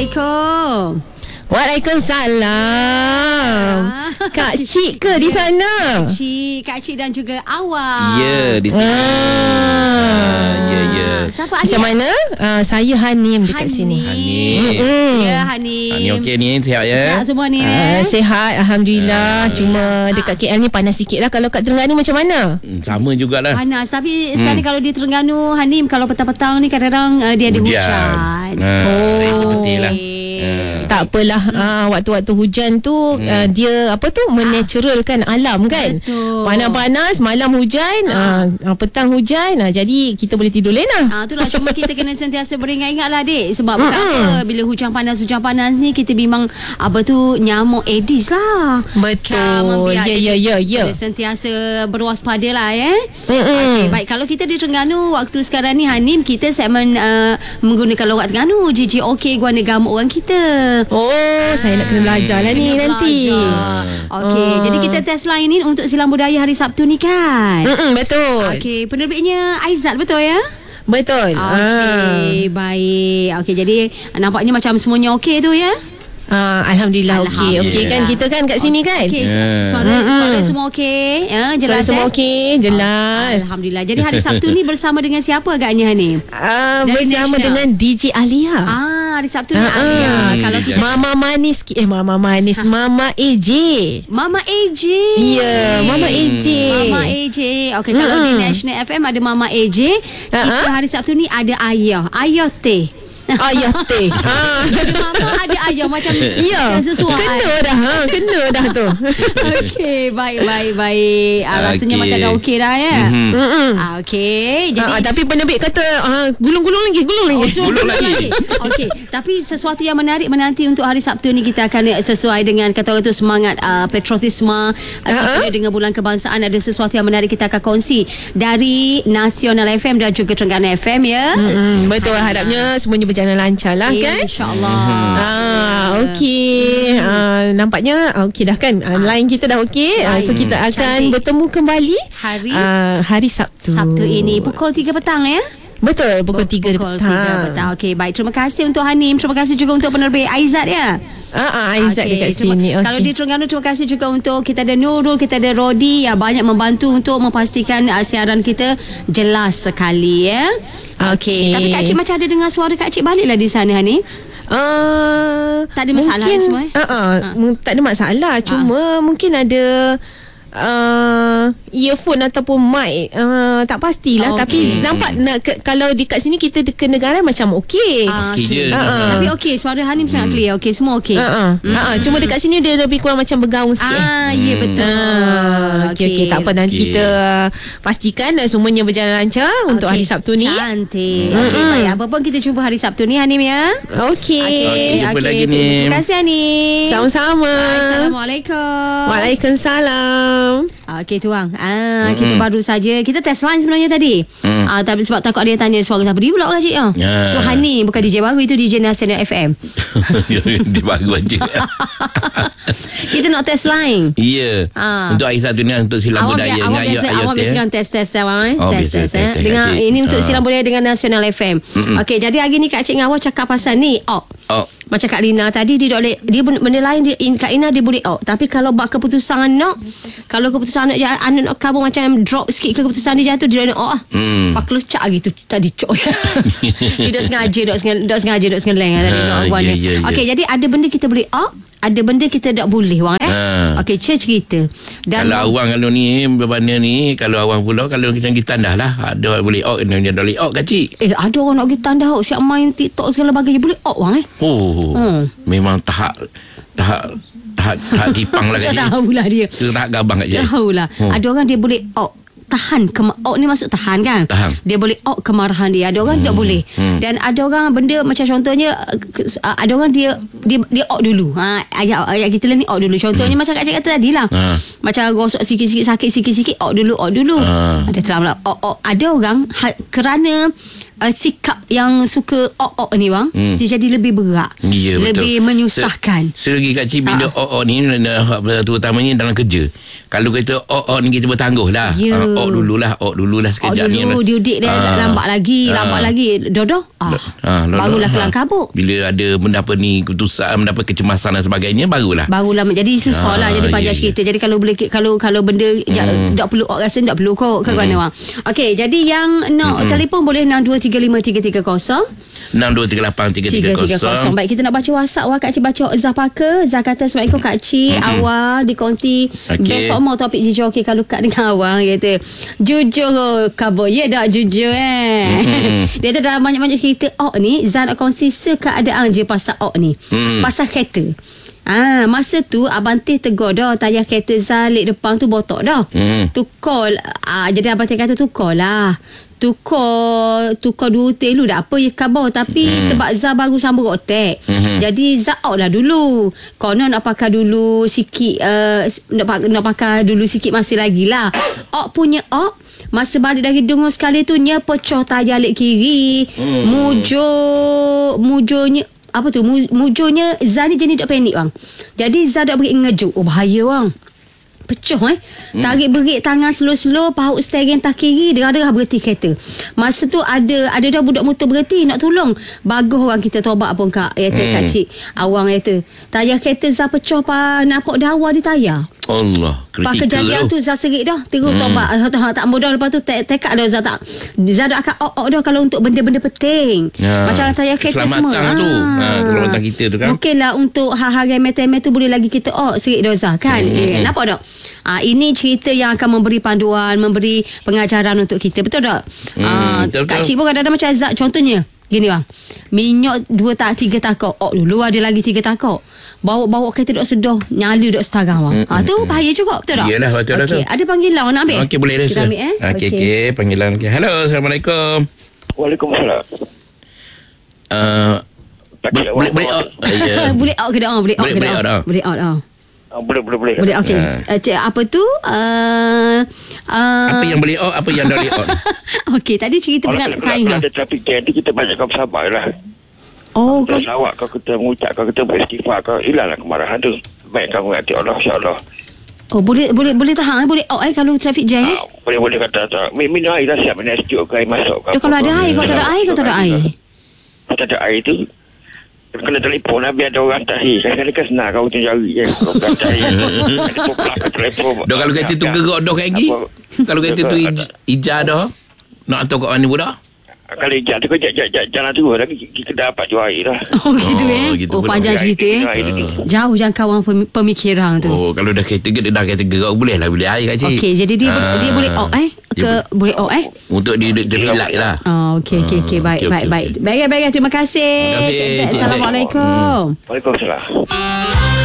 Assalamualaikum. Waalaikumsalam. Kak Cik ke di sana? Kak Cik dan juga awak. Ya, di sini. Ya. Siapa Macam mana? Saya Hanim dekat sini. Hanim. Ya, Hanim. Hanim okey ni, sihat ya? Sihat semua ni Sihat, Alhamdulillah. Cuma dekat KL ni panas sikit lah. Kalau kat Terengganu macam mana? Sama jugalah. Panas. Tapi sekarang ni kalau di Terengganu, Hanim, kalau petang-petang ni kadang-kadang dia ada hujan. Itu betul lah. Tak apalah. Waktu-waktu hujan tu dia menaturalkan alam kan. Betul. Panas-panas, malam hujan, petang hujan. Jadi kita boleh tidur lena. Itulah, cuma kita kena sentiasa beringat-ingat lah dek. Sebab apa, bila hujan panas ni kita memang nyamuk Aedes lah. Betul. Ya. Kita sentiasa berwaspada lah Okay, baik. Kalau kita di Terengganu waktu sekarang ni Hanim, kita segmen menggunakan logat Terengganu. JJOK guana gam orang kita. Saya nak kena belajar lah ni nanti. Okey, jadi kita test line ni untuk Silang Budaya hari Sabtu ni kan. Betul. Okey, penerbitnya Aizat, betul ya? Betul. Okey, baik. Okey, jadi nampaknya macam semuanya okey tu ya? Alhamdulillah okey kan kita kan kat sini kan. Okey, suara semua okey ya, jelas. Semua okey, jelas. Alhamdulillah. Jadi hari Sabtu ni bersama dengan siapa agaknya Hanim? Bersama dengan DJ Alia. Hari Sabtu ni Alia. Kalau kita Mama Manis Mama AJ. Mama AJ. Ya, Mama AJ. Okey, kalau di National FM ada Mama AJ, kita hari Sabtu ni ada Ayah Teh. Ayah Teh. Ada mama, ada ayah, macam sesuai. Kena dah tu. Okey, baik. Rasanya macam dah okey dah ya. Okey, jadi tapi penerbit kata gulung lagi. Gulung lagi. Okey, tapi sesuatu yang menarik menanti untuk hari Sabtu ni, kita akan sesuai dengan kata orang tu semangat patriotisme sempena dengan bulan kebangsaan. Ada sesuatu yang menarik kita akan kongsi dari Nasional FM dan juga Terengganu FM ya. Betul, harapnya semuanya berjalan lancar lah kan, InsyaAllah. Okey, nampaknya okey dah kan. Line kita dah okey. So kita akan bertemu kembali hari Sabtu ini pukul 3 petang ya. Betul, pukul 3 petang. Okey, baik. Terima kasih untuk Hanim. Terima kasih juga untuk penerbit Aizat ya. Aizat dekat sini. Kalau di Terengganu, terima kasih juga untuk kita ada Nurul, kita ada Rodi yang banyak membantu untuk memastikan siaran kita jelas sekali ya. Okey. Tapi Kak Cik macam ada dengar suara Kak Cik baliklah di sana Hanim. Tak ada masalah mungkin, semua tak ada masalah. Cuma mungkin ada earphone ataupun mic, tak pastilah. Tapi nampak kalau dekat sini kita kedengaran macam okey. Okey je. Tapi okey, suara Hanim sangat clear. Okey, semua okey. Cuma dekat sini dia lebih kurang macam bergaung sikit. Ya betul. Okey, tak apa, nanti kita pastikan semuanya berjalan lancar untuk hari Sabtu ni. Cantik. Okey, baik. Apa pun kita jumpa hari Sabtu ni Hanim ya. Okey, jumpa lagi ni. Terima kasih Hanim. Sama-sama. Assalamualaikum. Waalaikumsalam. Okey tuang. Kita baru saja kita test line sebenarnya tadi. Tapi sebab takut ada yang tanya suara siapa dia pula Kak Cik. Tu Hani, bukan DJ baru, itu DJ Nasional FM. Dia baru aja. Kita nak test line. Ya. Untuk hari Sabtu ni untuk Silang Budaya dengan awak biasakan test awak test dengan Kak Cik. ini untuk Silang Budaya dengan Nasional FM. Okey, jadi hari ni Kak Cik dengan awak cakap pasal ni macam Kak Lina tadi, dia benda lain Kak Ina dia boleh tapi kalau buat keputusan anak, kalau keputusan anak nak kabur macam drop sikit keputusan dia jatuh, dia nak pak lecak gitu tadi cok. Dia dok sengaja dok sengeleng tadi nak buat ni. Okey, jadi ada benda kita boleh ada benda kita tak boleh wang Okey, cerita. Dan kalau awang kalau ni berbanding ni, kalau awang pula kalau kita pergi tandas lah, ada boleh kena dia boleh Kak Cik. Ada orang nak pergi tandas siap main TikTok segala bagainya boleh wang memang tahap tipang lah Kak Cik. Tahulah dia. Tahap gabang Kak Cik. Tahulah. Ada orang dia boleh tahan ni maksud tahan kan. Dia boleh kemarahan dia. Ada orang tak boleh. Dan ada orang benda macam contohnya ada orang dia dulu. Ayat kita ni dulu. Contohnya macam Kak Cik kata tadi lah. Macam gosok sikit-sikit, sakit sikit-sikit dulu. Ada terang lah. Ada orang kerana sikap yang suka ok ni bang, dia jadi lebih berat. Ya, lebih betul. menyusahkan. Selagi Kak Cik bila ok ni terutamanya dalam kerja. Kalau kita ok ni kita bertangguh lah. Ok dululah sekejap ni. Diudik dia lambat lagi. Dodo. Barulah kelang kabut. Bila ada mendapat ni keputusan, mendapat kecemasan dan sebagainya, barulah jadi susah lah. Jadi panjang cerita. Jadi kalau boleh kalau benda tak perlu ok rasa tak perlu kot kan orang. Okey, jadi yang telefon boleh 62353330 62383330. Baik, kita nak baca WhatsApp awak. Kak Cik baca Zah Parker. Zah kata Assalamualaikum Kak Cik. Awal di konti best semua topik jujur. Okey, kalau Kak dengan awang kata jujur kabo. Ya tak jujur Dia kata dalam banyak-banyak cerita ok ni, Zah nak kongsi keadaan je pasal ok ni. Pasal kereta. Masa tu Abang Teh tegur dah tayar kereta Zah lek depan tu botok dah. Tukar jadi Abang Teh kata tukar lah. Tukar 2 teh lu dah apa ya khabar. Tapi sebab Zah baru sambung otak, jadi Zah out lah dulu. Konon nak pakai dulu sikit, nak pakai dulu sikit masih lagi lah. Punya masa balik dari Dungu sekali tu nya pecah tayar lek kiri. Mujurnya apa tu, mujurnya Zah ni jenis tak panik bang. Jadi Zah tak beri ngejuk. Bahaya bang, pecah tarik berik tangan slow-slow, paut steering tak kiri, derah-derah berhenti kereta. Masa tu ada dah budak motor berhenti nak tolong. Bagus orang kita tobat pun Kak Kak Cik awang kata tayar kereta Zah pecah nampak dawa di tayar. Allah, kritikal kejadian tu Zah serik dah. Terus tobat. Tak mudah. Lepas tu tekad dah Zah dah akan ok dah kalau untuk benda-benda penting. Macam tayar kereta semua. Keselamatan tu. Keselamatan kita tu kan. Mungkin lah untuk hal-hal remeh-temeh tu boleh lagi kita serik dah Zah kan. Nampak tak? Ini cerita yang akan memberi panduan, memberi pengajaran untuk kita. Betul tak? Kak Cik pun kadang-kadang macam Zah. Contohnya gini bang, minyak 3 takok dulu, ada lagi 3 takok. Bawa kereta duk sedar, nyala duk setarang bang. Tu bahaya juga, betul tak? Iyalah, betul dah tu. Ada panggilan nak ambil? Okey, boleh dah. Kita ambil Okey, panggilan. Halo, Assalamualaikum. Waalaikumsalam. Boleh ya. Boleh out ke dah? Boleh out ke dah? Boleh out dah. Boleh. Boleh, okey. Apa tu? Apa yang boleh out, apa yang tak boleh out? Okey, tadi cerita pengalaman saya. Kalau ada trafik jam tu kita banyak kau bersabar lah. Kau lawak kau kita mengucap, kau kita beristighfar, kau hilanglah kemarahan tu. Baik kamu hati Allah, insya-Allah. Boleh tahan, boleh out kalau trafik jam. Boleh kata tak. Minum air dah siap, minum sejuk ke air masuk. Kalau ada air, kalau tak ada air, Kalau tak ada air tu kena telefon lah biar ada orang tahi. Kadang-kadang kan senang kau cari je. Kau kan cari. Telefon. Dah kalau kereta tu gerak dah lagi. Kalau kereta tu ijah dah. Nak hantar kat mana pula? Kalau ijah tu kau jalan tu lagi kita dapat jual air lah. Gitu gitu panjang cerita jauh jangkauan pemikiran tu. Kalau dah kereta gerak boleh lah beli air Kak Cik. Okey, jadi dia boleh out boleh out untuk dia relax lah. Okey, baik. Baik, terima kasih. Assalamualaikum. Waalaikumsalam.